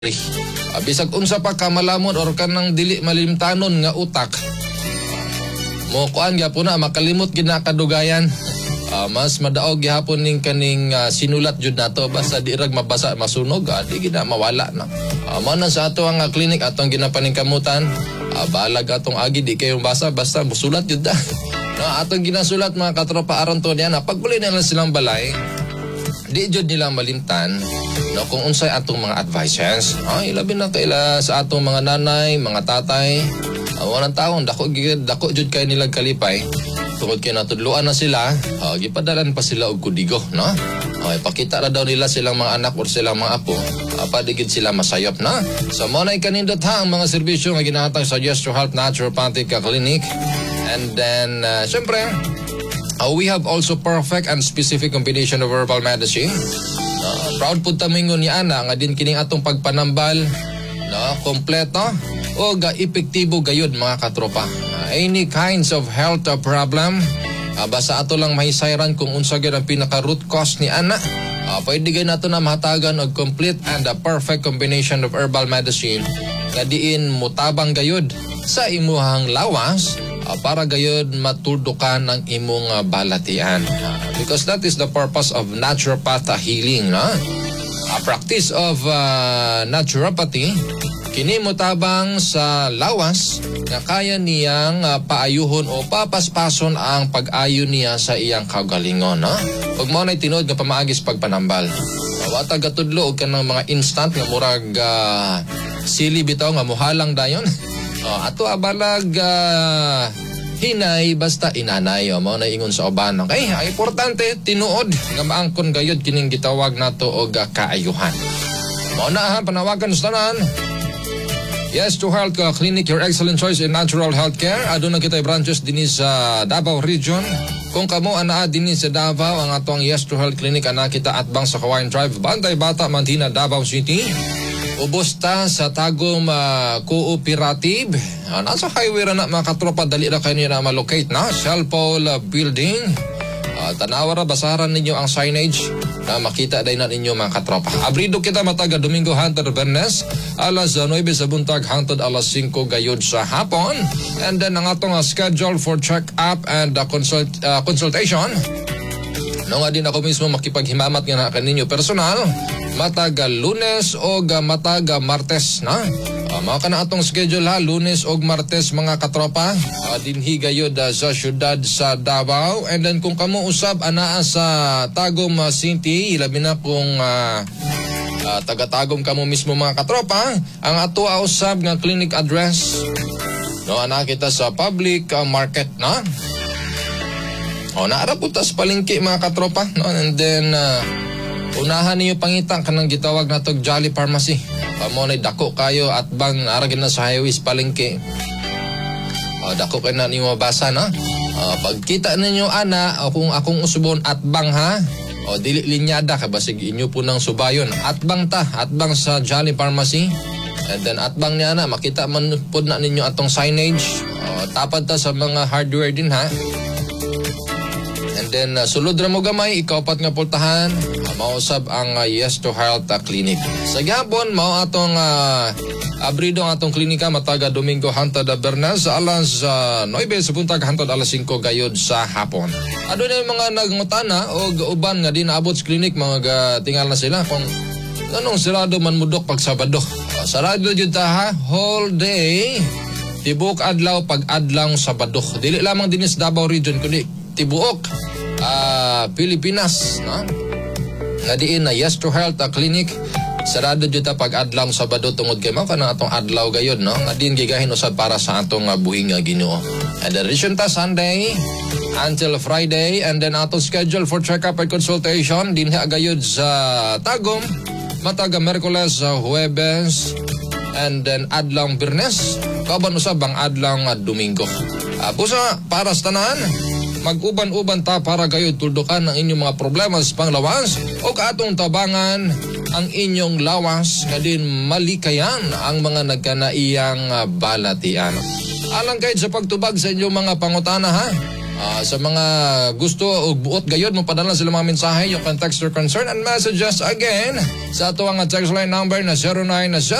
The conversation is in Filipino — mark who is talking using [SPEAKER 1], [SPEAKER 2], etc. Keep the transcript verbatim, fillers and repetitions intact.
[SPEAKER 1] Uh, bisag unsa pa ka malamon or kanang dili malimtanon nga utak, mo kuan gyapon na makalimot gid na kadugayan. Uh, mas madaog gihapon ning kaning uh, sinulat jud nato basta di rag mabasa masunog, uh, di gid na mawala na. Uh, mao na sa ato ang uh, klinik atong ginapaningkamutan. Uh, balag atong agi di kayo basa basta musulat jud da. No, atong ginasulat mga katropa aron to niya na pagbuli nila silang balay. Di jud nila malimtan no kung unsay atong mga advices. Ay labi na kaila sa atong mga nanay, mga tatay. Uh, walang taon dako dako jud kay nila kalipay. Tungod kay natudluan na sila, uh, gipadalan pa sila og kudigo, no? Okay, pakita ra daw nila silang mga anak or silang mga apo, uh, padigid sila masayop na. So mo na kanindot ha ang mga serbisyo nga ginahatag sa Yes to Health Naturopathic Clinic. And then uh, syempre Uh, we have also perfect and specific combination of herbal medicine. Uh, proud po tamingon ni Ana nga din kining atong pagpanambal, no, kompleto o ga epektibo gayud mga katropa. Uh, any kinds of health uh, problem, uh, basta ato lang mahisayran kung unsa gyud ang pinaka root cause ni Ana. Uh, pwede gay nato na mahatagan og complete and a perfect combination of herbal medicine nga diin mutabang gayud sa imuhang lawas. Uh, para gayud matuldukan ang imong uh, balatian. Uh, because that is the purpose of naturopath uh, healing. No? A practice of uh, naturopathy, kini motabang sa lawas nga kaya niyang uh, paayuhon o papaspason ang pag-ayo niya sa iyang kagalingon. No? Pag mo na'y tinod nga pamaagis pagpanambal. Uh, Wata gatudlo og kanang mga instant nga murag uh, sili bitaw nga muhalang dayon. Oh, ato abalag uh, hinay basta inanay o mo na ingon sa uban. Okay, ang importante tinuod nga maangkon gayud kining gitawag nato og uh, kaayuhan. Mo na ha panawagan sa tanan. Yes to Health uh, Clinic, your excellent choice in natural healthcare. Aduna kitay branches dinhi sa Davao Region. Kung kamo anaa dinhi sa Davao, ang atong Yes to Health Clinic ana kita atbang sa Kawayan Drive, Bantay Bata, Mantina, Davao City. Ubusta sa Tagum uh, Cooperative. Uh, nasa highway ra na mga katropa, dali ra kayo na malocate na. Shell Pole uh, Building. Uh, tanawa ra, basaran ninyo ang signage na uh, makita din na ninyo mga katropa. Abrido kita mataga Domingo hangtod Bernes, alas nuwebe sa buntag hangtod alas singko gayud sa hapon. And then ang atong uh, schedule for check-up and uh, consult, uh, consultation. No nga din ako mismo makipaghimamat nga na kaninyo personal. Mataga Lunes o mataga Martes na. Uh, mga ka na atong schedule ha, Lunes o Martes mga katropa. Uh, dinhi gayud uh, sa syudad sa Davao. And then kung kamo usab anaa sa Tagum uh, City, ilabi na kung uh, uh, taga-Tagum kamo mismo mga katropa, ang ato usab nga clinic address. No, ana kita sa public uh, market na. O, naaraputas palingki mga katropa, no? And then, uh, unahan niyo pangitang kanang gitawag na to Jolly Pharmacy. Pamo na dako kayo at bang naragin na sa highways palingki. O, dako kayo na niyo mabasa, no? O, pagkita ninyo, ana, o kung akong usubon at bang ha, o dili linyada, kabasig inyo po ng subayon. At bang ta, at bang sa Jolly Pharmacy. And then, at bang niya na, makita man po na ninyo atong signage. O, tapad ta sa mga hardware din, ha? Then uh, sulod ra mo gamay ikaw pat nga pultahan, uh, mausab ang uh, Yes to Health uh, Clinic. Sa gihapon mao atong uh, abrido ang atong klinika mataga Domingo hangtod Bernes alas uh, nuwebe sa buntag hangtod alas singko gayud sa hapon. Aduna mga nagngutana og uban nga di naabot sa klinik mga tingal na sila kung anong sarado man mudok pag Sabado. Uh, sarado jud ta ha, whole day. Tibok adlaw pag adlaw Sabado. Dili lamang dinhi sa Davao Region kundi tibuok Uh, Pilipinas, no? Nga diin na Yes to Health uh, Clinic sarado jud ta pag adlaw Sabado tungod kay mao kana atong adlaw gayud, no? Nga din gigahin usab para sa atong uh, buhing nga Ginoo. And the reason ta Sunday until Friday, and then atong schedule for check-up and consultation din ha gayud sa Tagum mataga Miyerkules, uh, Huwebes, and then adlaw Biyernes, kauban usab ang adlaw uh, Domingo. Uh, pusa para sa tanan mag-uban-uban ta para gayud tuldukan ang inyong mga problema sa panglawas o kaatong tabangan ang inyong lawas nga din malikayan ang mga nagkanaiyang balatian. Alang kahit sa pagtubag sa inyong mga pangutana ha, Ah, sa mga gusto o buot gayod mo padala sila mga mensahe, you can text your concern and messages again sa ato ang text line number na zero nine